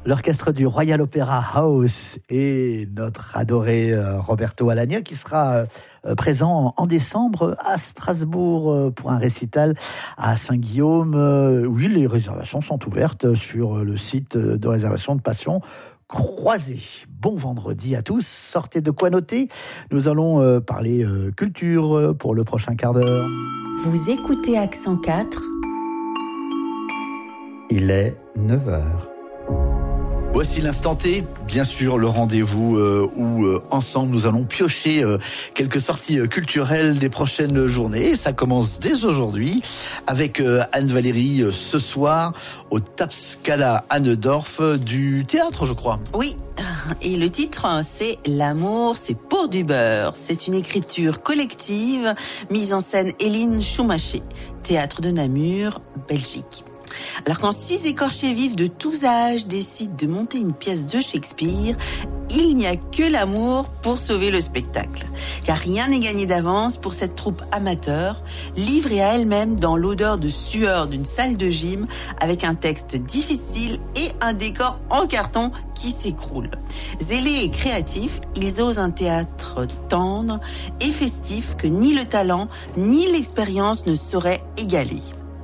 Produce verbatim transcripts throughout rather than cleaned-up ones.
l'orchestre du Royal Opera House et notre adoré euh, Roberto Alagna qui sera euh, présent en décembre à Strasbourg euh, pour un récital à Saint-Guillaume. Euh, oui, les réservations sont ouvertes sur le site de réservation de Passion Croisée. Bon vendredi à tous, sortez de quoi noter. Nous allons euh, parler euh, culture euh, pour le prochain quart d'heure. Vous écoutez Accent quatre. Il est neuf heures. Voici l'instant T, bien sûr le rendez-vous euh, où euh, ensemble nous allons piocher euh, quelques sorties euh, culturelles des prochaines journées. Et ça commence dès aujourd'hui avec euh, Anne-Valérie euh, ce soir au Tapscala Annedorf euh, du théâtre, je crois. Oui, et le titre c'est L'amour, c'est pour du beurre. C'est une écriture collective mise en scène Hélène Schumacher, théâtre de Namur, Belgique. Alors quand six écorchés vifs de tous âges décident de monter une pièce de Shakespeare, il n'y a que l'amour pour sauver le spectacle. Car rien n'est gagné d'avance pour cette troupe amateur, livrée à elle-même dans l'odeur de sueur d'une salle de gym, avec un texte difficile et un décor en carton qui s'écroule. Zélés et créatifs, ils osent un théâtre tendre et festif que ni le talent ni l'expérience ne sauraient égaler.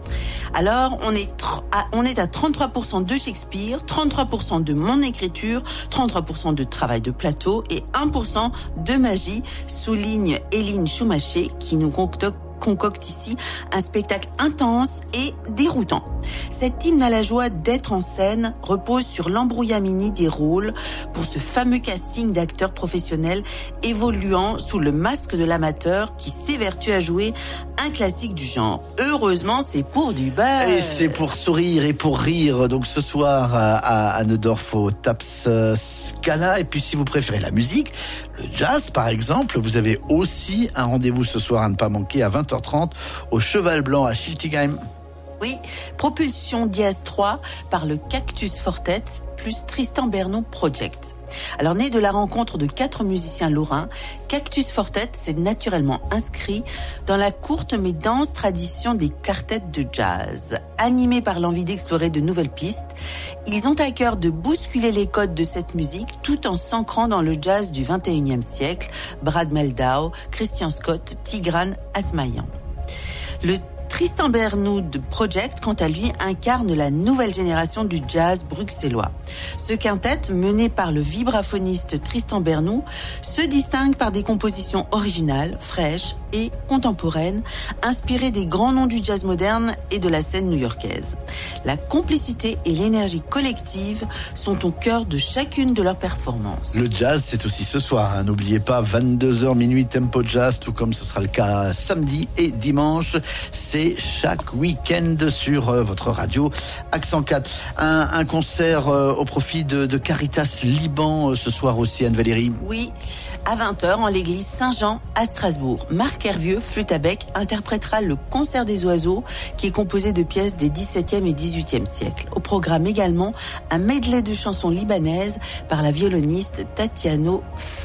Alors, on est, tr- à, on est à trente-trois pour cent de Shakespeare, trente-trois pour cent de mon écriture, trente-trois pour cent de travail de plateau et un pour cent de magie, souligne Hélène Schumacher qui nous concocte concocte ici un spectacle intense et déroutant. Cet hymne à la joie d'être en scène repose sur l'embrouillamini des rôles pour ce fameux casting d'acteurs professionnels évoluant sous le masque de l'amateur qui s'évertue à jouer un classique du genre. Heureusement, c'est pour du beurre. Et c'est pour sourire et pour rire. Donc ce soir à, à Annedorf au Tapscala. Et puis si vous préférez la musique, le jazz par exemple, vous avez aussi un rendez-vous ce soir à ne pas manquer à vingt heures trente au Cheval Blanc à Schiltigheim. Oui, Propulsion Diaz trois par le Cactus Fortet plus Tristan Bernou Project. Alors, né de la rencontre de quatre musiciens lorrains, Cactus Fortet s'est naturellement inscrit dans la courte mais dense tradition des quartets de jazz. Animés par l'envie d'explorer de nouvelles pistes, ils ont à cœur de bousculer les codes de cette musique tout en s'ancrant dans le jazz du vingt et unième siècle, Brad Meldau, Christian Scott, Tigran Asmayan. Le Tristan Bernou Project, quant à lui, incarne la nouvelle génération du jazz bruxellois. Ce quintet, mené par le vibraphoniste Tristan Bernou, se distingue par des compositions originales, fraîches et contemporaines, inspirées des grands noms du jazz moderne et de la scène new-yorkaise. La complicité et l'énergie collective sont au cœur de chacune de leurs performances. Le jazz, c'est aussi ce soir, hein. N'oubliez pas, vingt-deux heures minuit, tempo jazz, tout comme ce sera le cas samedi et dimanche. C'est chaque week-end sur euh, votre radio Accent quatre. Un, un concert euh, au profit de, de Caritas Liban euh, ce soir aussi, Anne-Valérie. Oui, à vingt heures en l'église Saint-Jean à Strasbourg. Marc Hervieux, flûte à bec, interprétera le Concert des oiseaux qui est composé de pièces des dix-septième et dix-huitième siècles. Au programme également un medley de chansons libanaises par la violoniste Tatiano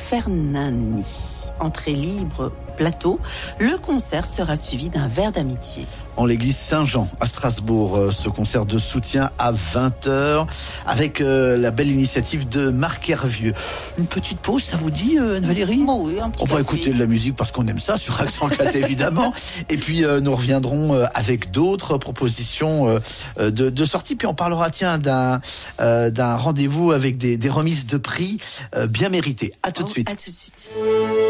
Fernani. Entrée libre, plateau. Le concert sera suivi d'un verre d'amitié. En l'église Saint-Jean à Strasbourg, ce concert de soutien à vingt heures avec euh, la belle initiative de Marc Hervieux. Une petite pause, ça vous dit, euh, Anne-Valérie ? Oh oui, un petit On va café. écouter de la musique parce qu'on aime ça sur Accent quatre évidemment. Et puis euh, nous reviendrons euh, avec d'autres propositions euh, de, de sortie. Puis on parlera tiens d'un, euh, d'un rendez-vous avec des, des remises de prix euh, bien méritées. À tout de Oh, suite. À tout de suite.